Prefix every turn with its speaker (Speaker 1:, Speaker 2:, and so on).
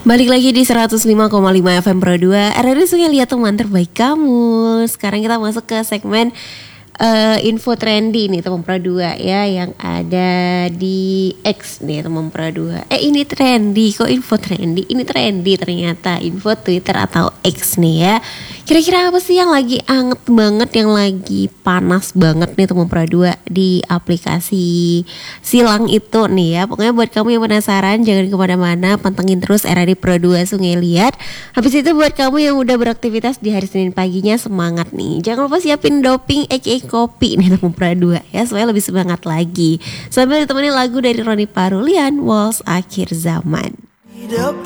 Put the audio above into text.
Speaker 1: Balik lagi di 105,5 FM Pro 2 RRI Sungai Liat, teman terbaik kamu. Sekarang kita masuk ke segmen info trendy nih teman Pro 2 ya, yang ada di X nih teman Pro 2. Ini trendy, kok info trendy? Ini trendy ternyata, info Twitter atau X nih ya. Kira-kira apa sih yang lagi anget banget, yang lagi panas banget nih teman Pro 2 di aplikasi silang itu nih ya. Pokoknya buat kamu yang penasaran, jangan kemana-mana, pantengin terus RRI Pro 2 Sungai Liat. Habis itu buat kamu yang udah beraktivitas di hari Senin paginya, semangat nih. Jangan lupa siapin doping kopi nih teman Pro 2 ya, supaya lebih semangat lagi. Sambil ditemani lagu dari Roni Parulian, Waltz Akhir Zaman.
Speaker 2: Hidup